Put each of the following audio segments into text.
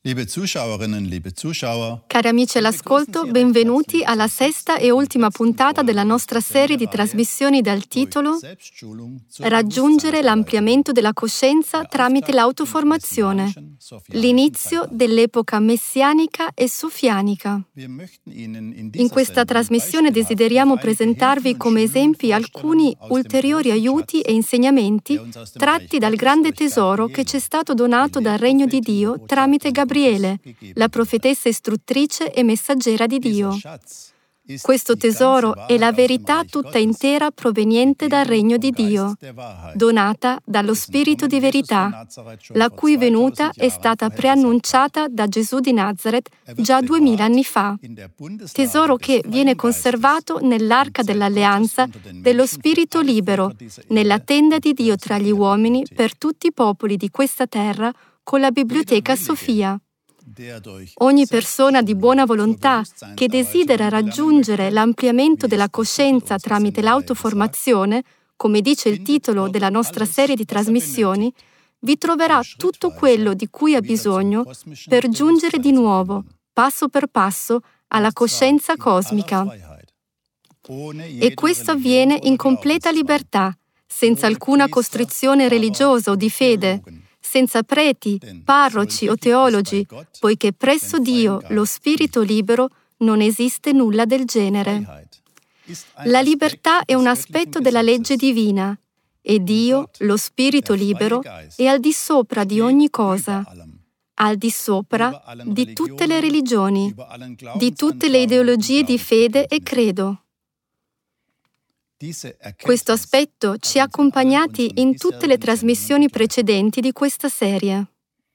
Liebe Zuschauerinnen, liebe Zuschauer, Cari amici all'ascolto, benvenuti alla sesta e ultima puntata della nostra serie di trasmissioni dal titolo Raggiungere l'ampliamento della coscienza tramite l'autoformazione, l'inizio dell'epoca messianica e sofianica. In questa trasmissione desideriamo presentarvi come esempi alcuni ulteriori aiuti e insegnamenti tratti dal grande tesoro che ci è stato donato dal Regno di Dio tramite Gabriele, la profetessa istruttrice e messaggera di Dio. Questo tesoro è la verità tutta intera proveniente dal Regno di Dio, donata dallo Spirito di verità, la cui venuta è stata preannunciata da Gesù di Nazaret già 2000 anni fa. Tesoro che viene conservato nell'arca dell'alleanza dello Spirito libero, nella tenda di Dio tra gli uomini per tutti i popoli di questa terra, con la biblioteca Sofia. Ogni persona di buona volontà che desidera raggiungere l'ampliamento della coscienza tramite l'autoformazione, come dice il titolo della nostra serie di trasmissioni, vi troverà tutto quello di cui ha bisogno per giungere di nuovo, passo per passo, alla coscienza cosmica. E questo avviene in completa libertà, senza alcuna costrizione religiosa o di fede, senza preti, parroci o teologi, poiché presso Dio, lo Spirito libero, non esiste nulla del genere. La libertà è un aspetto della legge divina, e Dio, lo Spirito libero, è al di sopra di ogni cosa, al di sopra di tutte le religioni, di tutte le ideologie di fede e credo. Questo aspetto ci ha accompagnati in tutte le trasmissioni precedenti di questa serie.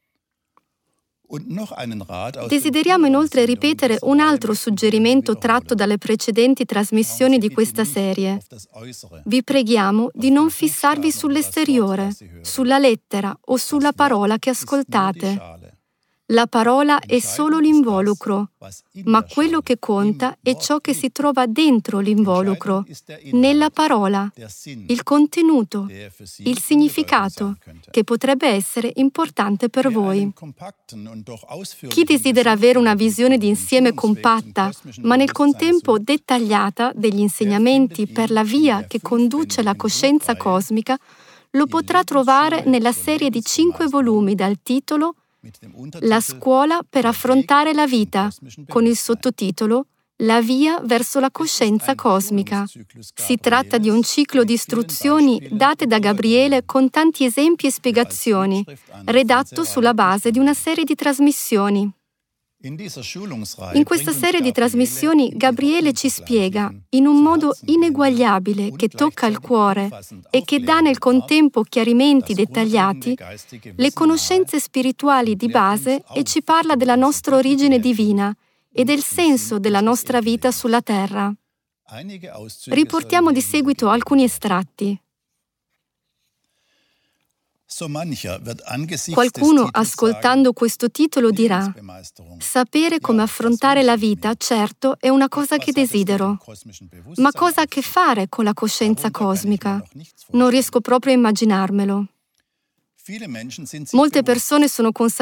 Desideriamo inoltre ripetere un altro suggerimento tratto dalle precedenti trasmissioni di questa serie. Vi preghiamo di non fissarvi sull'esteriore, sulla lettera o sulla parola che ascoltate. La parola è solo l'involucro, ma quello che conta è ciò che si trova dentro l'involucro, nella parola, il contenuto, il significato, che potrebbe essere importante per voi. Chi desidera avere una visione d'insieme compatta, ma nel contempo dettagliata degli insegnamenti per la via che conduce alla coscienza cosmica, lo potrà trovare nella serie di 5 volumi dal titolo La scuola per affrontare la vita, con il sottotitolo La via verso la coscienza cosmica. Si tratta di un ciclo di istruzioni date da Gabriele con tanti esempi e spiegazioni, redatto sulla base di una serie di trasmissioni. In questa serie di trasmissioni Gabriele ci spiega, in un modo ineguagliabile che tocca il cuore e che dà nel contempo chiarimenti dettagliati, le conoscenze spirituali di base e ci parla della nostra origine divina e del senso della nostra vita sulla terra. Riportiamo di seguito alcuni estratti. Qualcuno, ascoltando questo titolo, dirà: sapere come affrontare la vita, certo, è una cosa che desidero. Ma cosa ha a che fare con la coscienza cosmica? Non riesco proprio a immaginarmelo. Molte persone sono consapevoli